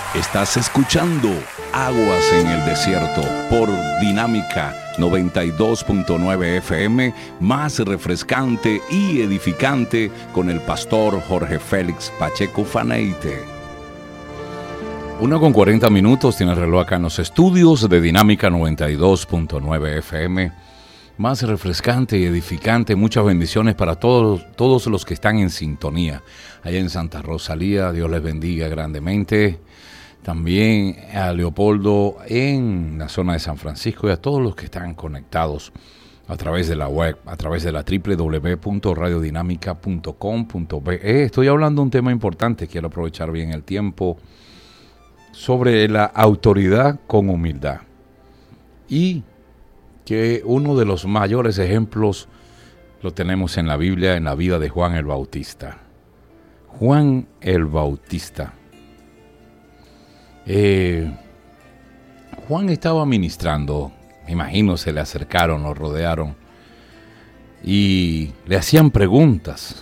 Estás escuchando Aguas en el Desierto por Dinámica 92.9 FM, más refrescante y edificante, con el pastor Jorge Félix Pacheco Faneite. 1:40 tiene el reloj acá en los estudios de Dinámica 92.9 FM, más refrescante y edificante. Muchas bendiciones para todos los que están en sintonía allá en Santa Rosalía. Dios les bendiga grandemente. También a Leopoldo en la zona de San Francisco y a todos los que están conectados a través de la web, a través de la www.radiodinamica.com.be. Estoy hablando de un tema importante, quiero aprovechar bien el tiempo, sobre la autoridad con humildad. Y que uno de los mayores ejemplos lo tenemos en la Biblia, en la vida de Juan el Bautista. Juan el Bautista. Juan estaba ministrando, me imagino se le acercaron, lo rodearon y le hacían preguntas.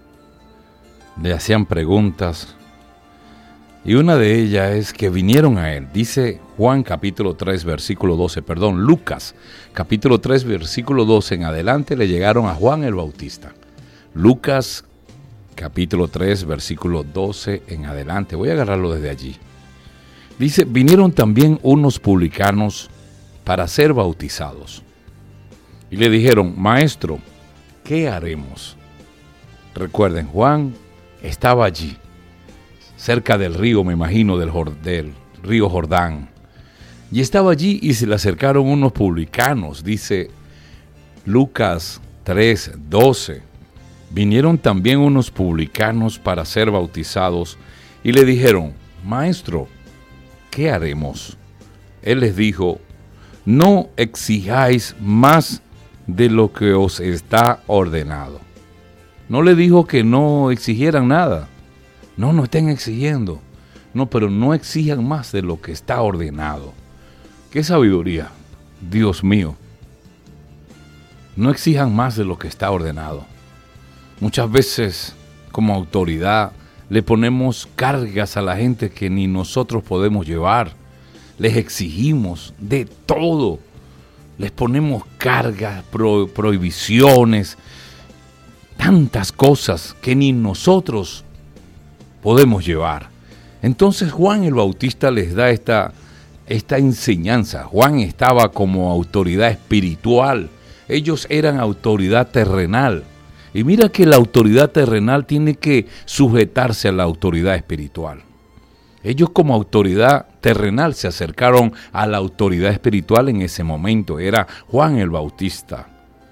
Y una de ellas es que vinieron a él. Dice Juan capítulo 3 versículo 12, Lucas capítulo 3 versículo 12 en adelante le llegaron a Juan el Bautista. Lucas capítulo 3 versículo 12 en adelante, voy a agarrarlo desde allí. Dice, vinieron también unos publicanos para ser bautizados. Y le dijeron, Maestro, ¿qué haremos? Recuerden, Juan estaba allí, cerca del río, me imagino, del río Jordán. Y estaba allí y se le acercaron unos publicanos, dice Lucas 3:12. Vinieron también unos publicanos para ser bautizados y le dijeron, Maestro, ¿qué haremos? Él les dijo, no exijáis más de lo que os está ordenado. No le dijo que no exigieran nada. No estén exigiendo. No, pero no exijan más de lo que está ordenado. ¡Qué sabiduría! Dios mío. No exijan más de lo que está ordenado. Muchas veces, como autoridad, le ponemos cargas a la gente que ni nosotros podemos llevar. Les exigimos de todo. Les ponemos cargas, prohibiciones, tantas cosas que ni nosotros podemos llevar. Entonces Juan el Bautista les da esta enseñanza. Juan estaba como autoridad espiritual. Ellos eran autoridad terrenal. Y mira que la autoridad terrenal tiene que sujetarse a la autoridad espiritual. Ellos como autoridad terrenal se acercaron a la autoridad espiritual en ese momento. Era Juan el Bautista.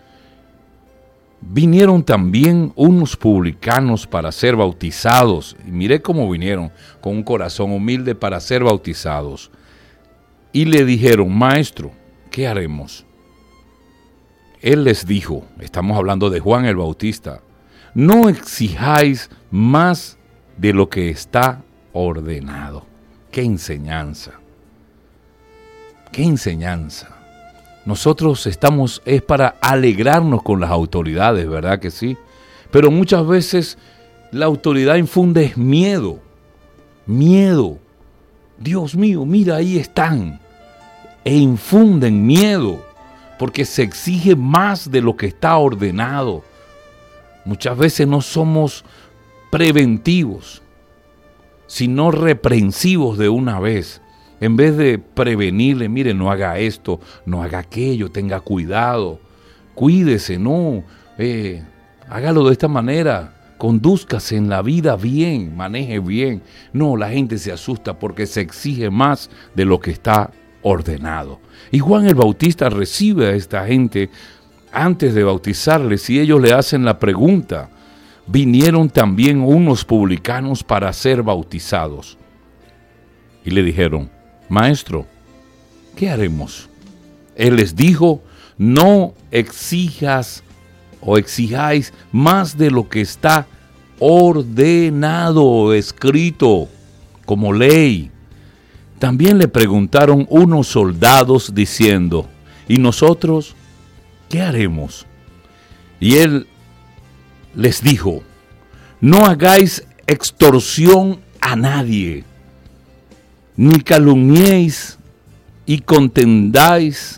Vinieron también unos publicanos para ser bautizados. Y mire cómo vinieron, con un corazón humilde para ser bautizados. Y le dijeron, Maestro, ¿qué haremos? Él les dijo, estamos hablando de Juan el Bautista, no exijáis más de lo que está ordenado. ¡Qué enseñanza! ¡Qué enseñanza! Nosotros es para alegrarnos con las autoridades, ¿verdad que sí? Pero muchas veces la autoridad infunde miedo. Miedo. Dios mío, mira, ahí están. E infunden miedo. Porque se exige más de lo que está ordenado. Muchas veces no somos preventivos, sino reprensivos de una vez. En vez de prevenirle, mire, no haga esto, no haga aquello, tenga cuidado, cuídese, no, hágalo de esta manera, condúzcase en la vida bien, maneje bien. No, la gente se asusta porque se exige más de lo que está ordenado. Y Juan el Bautista recibe a esta gente antes de bautizarles y ellos le hacen la pregunta. Vinieron también unos publicanos para ser bautizados. Y le dijeron, Maestro, ¿qué haremos? Él les dijo, no exijáis más de lo que está ordenado o escrito como ley. También le preguntaron unos soldados diciendo, ¿y nosotros qué haremos? Y él les dijo, no hagáis extorsión a nadie, ni calumniéis y contendáis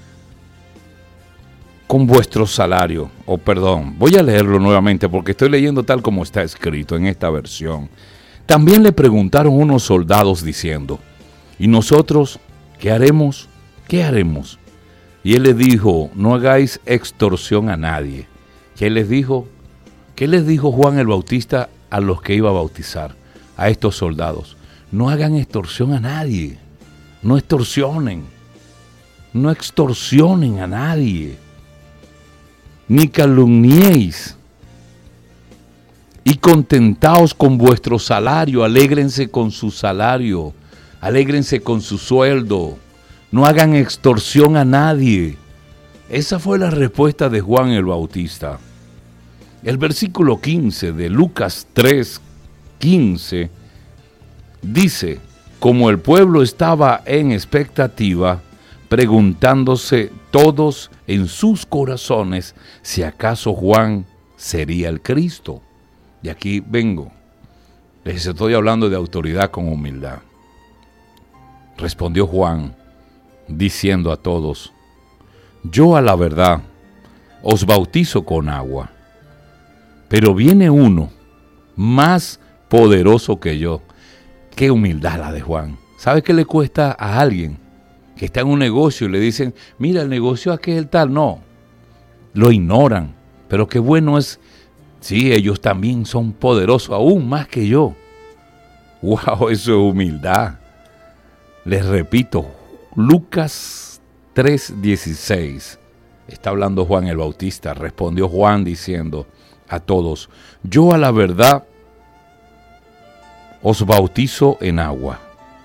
con vuestro salario. Voy a leerlo nuevamente porque estoy leyendo tal como está escrito en esta versión. También le preguntaron unos soldados diciendo: ¿y nosotros qué haremos? ¿Qué haremos? Y él les dijo: no hagáis extorsión a nadie. ¿Qué les dijo? ¿Qué les dijo Juan el Bautista a los que iba a bautizar? A estos soldados: no hagan extorsión a nadie. No extorsionen. No extorsionen a nadie. Ni calumniéis. Y contentaos con vuestro salario. Alégrense con su salario. Alégrense con su sueldo. No hagan extorsión a nadie. Esa fue la respuesta de Juan el Bautista. El versículo 15 de Lucas 3:15 dice: como el pueblo estaba en expectativa, preguntándose todos en sus corazones si acaso Juan sería el Cristo. Y aquí vengo. Les estoy hablando de autoridad con humildad. Respondió Juan, diciendo a todos: yo a la verdad os bautizo con agua, pero viene uno más poderoso que yo. Qué humildad la de Juan. ¿Sabe qué le cuesta a alguien que está en un negocio y le dicen: mira, el negocio aquel tal? No, lo ignoran. Pero qué bueno es, sí, ellos también son poderosos, aún más que yo. ¡Wow! Eso es humildad. Les repito, Lucas 3:16. Está hablando Juan el Bautista. Respondió Juan diciendo a todos: yo a la verdad os bautizo en agua,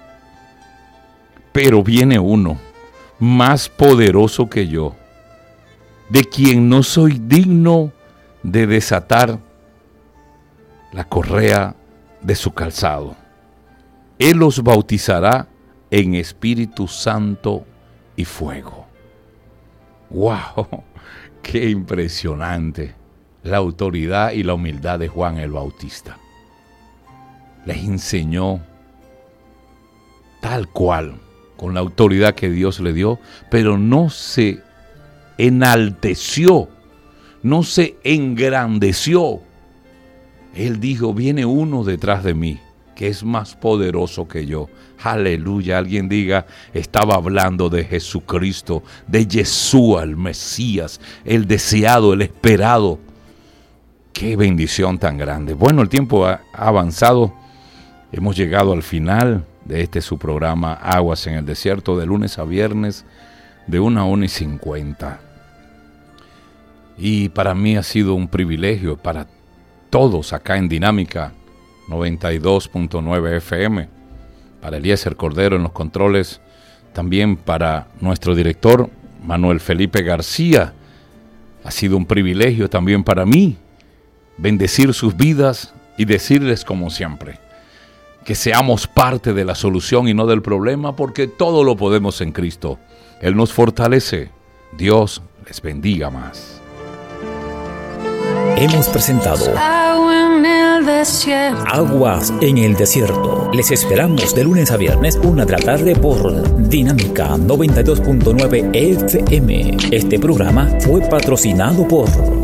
pero viene uno más poderoso que yo, de quien no soy digno de desatar la correa de su calzado. Él os bautizará en Espíritu Santo y fuego. ¡Wow! ¡Qué impresionante! La autoridad y la humildad de Juan el Bautista. Les enseñó tal cual, con la autoridad que Dios le dio, pero no se enalteció, no se engrandeció. Él dijo: viene uno detrás de mí, que es más poderoso que yo. Aleluya. Alguien diga: estaba hablando de Jesucristo, de Yeshua, el Mesías, el deseado, el esperado. Qué bendición tan grande. Bueno, el tiempo ha avanzado. Hemos llegado al final de su programa Aguas en el Desierto, de lunes a viernes, de 1 a 1:50. Y para mí ha sido un privilegio, para todos acá en Dinámica 92.9 FM, para Eliezer Cordero en los controles, también para nuestro director Manuel Felipe García. Ha sido un privilegio también para mí bendecir sus vidas y decirles, como siempre, que seamos parte de la solución y no del problema, porque todo lo podemos en Cristo. Él nos fortalece. Dios les bendiga más. Hemos presentado Aguas en el Desierto. Les esperamos de lunes a viernes, 1 de la tarde, por Dinámica 92.9 FM. Este programa fue patrocinado por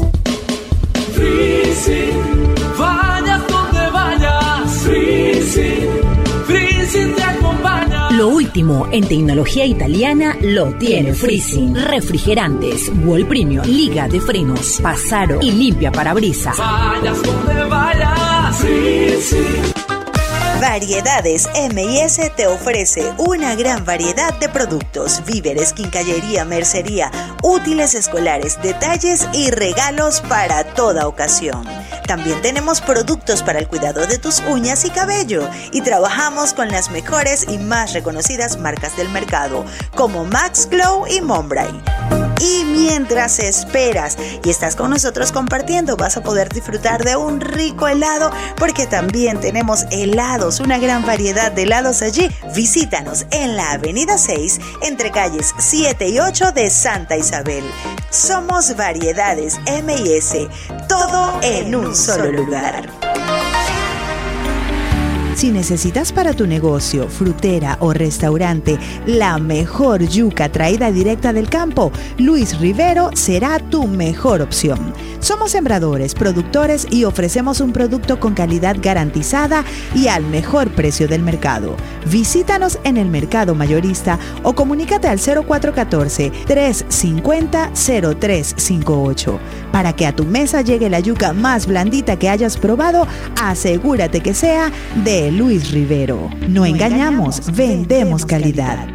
vayas donde vayas, Freezing te acompaña. Lo último en tecnología italiana lo tiene Freezing. Refrigerantes, Wall Premium, liga de frenos, pasaro y limpia parabrisas. Vayas donde vayas, Freezing. Variedades M&S te ofrece una gran variedad de productos: víveres, quincallería, mercería, útiles escolares, detalles y regalos para toda ocasión. También tenemos productos para el cuidado de tus uñas y cabello, y trabajamos con las mejores y más reconocidas marcas del mercado, como Max Glow y Mombray. Y mientras esperas y estás con nosotros compartiendo, vas a poder disfrutar de un rico helado, porque también tenemos helados, una gran variedad de helados allí. Visítanos en la Avenida 6, entre calles 7 y 8 de Santa Isabel. Somos Variedades M&S, todo en un solo lugar. Si necesitas para tu negocio, frutera o restaurante la mejor yuca traída directa del campo, Luis Rivero será tu mejor opción. Somos sembradores, productores y ofrecemos un producto con calidad garantizada y al mejor precio del mercado. Visítanos en el mercado mayorista o comunícate al 0414-350-0358. Para que a tu mesa llegue la yuca más blandita que hayas probado, asegúrate que sea de Luis Rivero. No engañamos, vendemos calidad.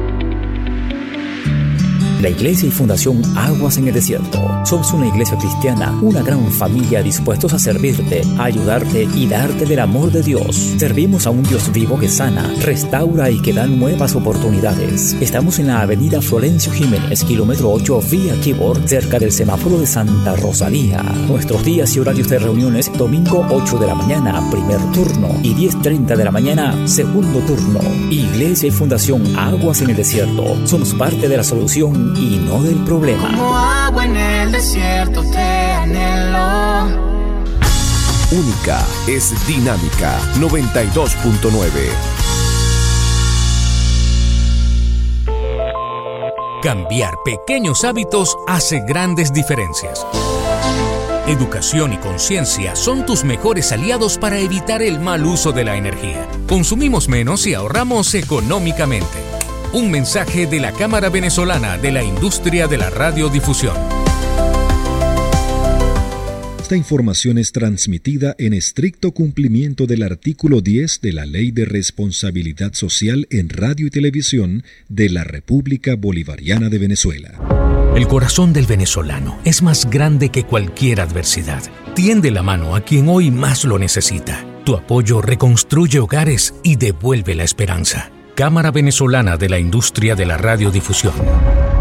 La Iglesia y Fundación Aguas en el Desierto. Somos una iglesia cristiana, una gran familia dispuestos a servirte, a ayudarte y darte del amor de Dios. Servimos a un Dios vivo que sana, restaura y que da nuevas oportunidades. Estamos en la avenida Florencio Jiménez, kilómetro 8, vía Kibor, cerca del semáforo de Santa Rosalía. Nuestros días y horarios de reuniones: domingo 8 de la mañana, primer turno, y 10:30 de la mañana, segundo turno. Iglesia y Fundación Aguas en el Desierto. Somos parte de la solución y no del problema. Como agua en el desierto te anhelo. Única es Dinámica 92.9. Cambiar pequeños hábitos hace grandes diferencias. Educación y conciencia son tus mejores aliados para evitar el mal uso de la energía. Consumimos menos y ahorramos económicamente. Un mensaje de la Cámara Venezolana de la Industria de la Radiodifusión. Esta información es transmitida en estricto cumplimiento del artículo 10 de la Ley de Responsabilidad Social en Radio y Televisión de la República Bolivariana de Venezuela. El corazón del venezolano es más grande que cualquier adversidad. Tiende la mano a quien hoy más lo necesita. Tu apoyo reconstruye hogares y devuelve la esperanza. Cámara Venezolana de la Industria de la Radiodifusión.